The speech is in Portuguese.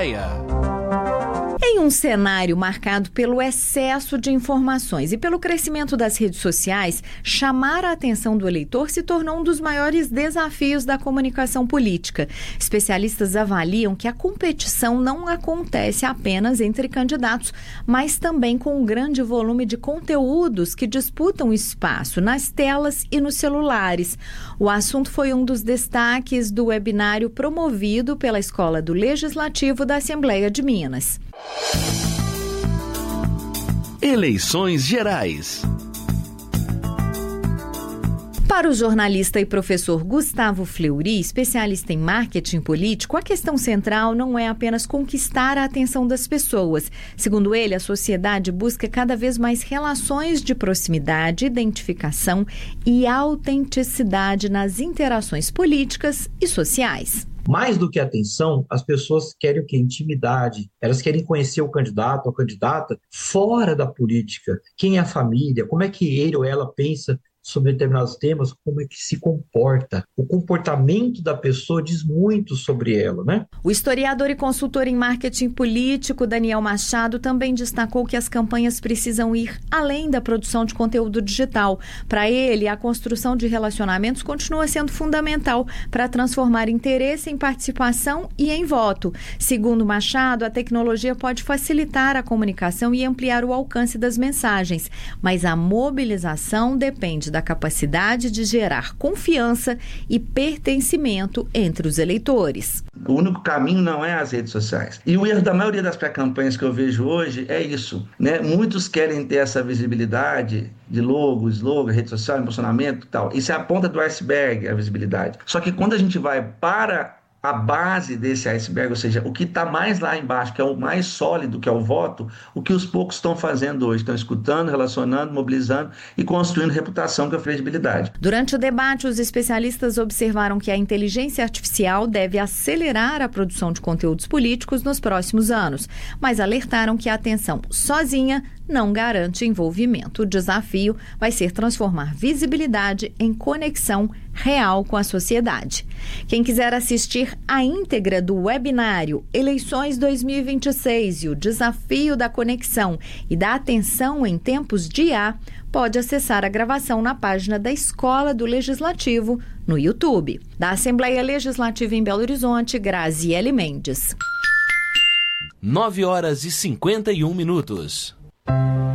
Assembleia. Em um cenário marcado pelo excesso de informações e pelo crescimento das redes sociais, chamar a atenção do eleitor se tornou um dos maiores desafios da comunicação política. Especialistas avaliam que a competição não acontece apenas entre candidatos, mas também com um grande volume de conteúdos que disputam espaço nas telas e nos celulares. O assunto foi um dos destaques do webinário promovido pela Escola do Legislativo da Assembleia de Minas. Eleições gerais. Para o jornalista e professor Gustavo Fleury, especialista em marketing político, a questão central não é apenas conquistar a atenção das pessoas. Segundo ele, a sociedade busca cada vez mais relações de proximidade, identificação e autenticidade nas interações políticas e sociais. Mais do que atenção, as pessoas querem o quê? Intimidade. Elas querem conhecer o candidato ou a candidata fora da política. Quem é a família? Como é que ele ou ela pensa sobre determinados temas? Como é que se comporta? O comportamento da pessoa diz muito sobre ela, né? O historiador e consultor em marketing político Daniel Machado também destacou que as campanhas precisam ir além da produção de conteúdo digital. Para ele, a construção de relacionamentos continua sendo fundamental para transformar interesse em participação e em voto. Segundo Machado, a tecnologia pode facilitar a comunicação e ampliar o alcance das mensagens, mas a mobilização depende da capacidade de gerar confiança e pertencimento entre os eleitores. O único caminho não é as redes sociais. E o erro da maioria das pré-campanhas que eu vejo hoje é isso, né? Muitos querem ter essa visibilidade de logo, slogan, rede social, impulsionamento e tal. Isso é a ponta do iceberg, a visibilidade. Só que quando a gente vai para a base desse iceberg, ou seja, o que está mais lá embaixo, que é o mais sólido, que é o voto, o que os poucos estão fazendo hoje, estão escutando, relacionando, mobilizando e construindo reputação, que é a credibilidade. Durante o debate, os especialistas observaram que a inteligência artificial deve acelerar a produção de conteúdos políticos nos próximos anos, mas alertaram que a atenção sozinha não garante envolvimento. O desafio vai ser transformar visibilidade em conexão real com a sociedade. Quem quiser assistir a íntegra do webinário Eleições 2026 e o desafio da conexão e da atenção em tempos de IA, pode acessar a gravação na página da Escola do Legislativo no YouTube. Da Assembleia Legislativa em Belo Horizonte, Graziele Mendes. 9h51.